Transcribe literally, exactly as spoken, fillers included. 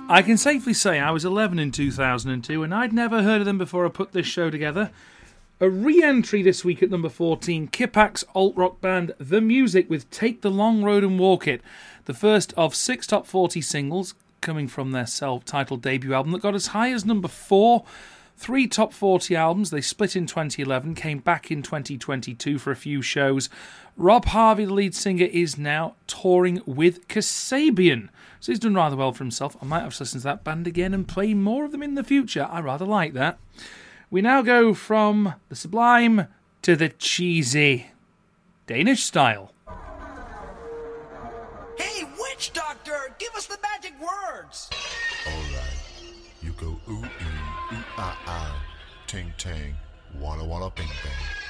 I can safely say I was eleven in two thousand two and I'd never heard of them before I put this show together. A re-entry this week at number fourteen, Kipak's alt-rock band The Music with Take the Long Road and Walk It, the first of six top forty singles coming from their self-titled debut album that got as high as number four. Three top forty albums. They split in twenty eleven, came back in twenty twenty-two for a few shows. Rob Harvey, the lead singer, is now touring with Kasabian, so he's done rather well for himself. I might have to listen to that band again and play more of them in the future. I rather like that. We now go from the sublime to the cheesy, Danish style. Hey, witch doctor, give us the magic words. All right, you go ooh ee, ooh ah ah, ting tang, walla walla bing bang.